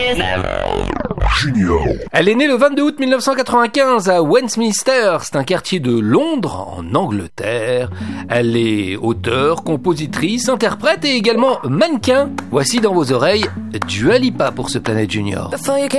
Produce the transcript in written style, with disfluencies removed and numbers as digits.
Elle est née le 22 août 1995 à Westminster, c'est un quartier de Londres, en Angleterre. Elle est auteure, compositrice, interprète et également mannequin. Voici dans vos oreilles Dua Lipa pour ce Planet Junior.